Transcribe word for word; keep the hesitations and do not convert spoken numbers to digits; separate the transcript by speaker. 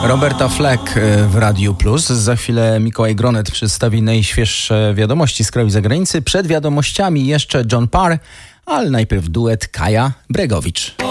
Speaker 1: Roberta Fleck w Radiu Plus. Za chwilę Mikołaj Gronet przedstawi najświeższe wiadomości z kraju i zagranicy. Przed wiadomościami jeszcze John Parr, ale najpierw duet Kaja Bregowicz.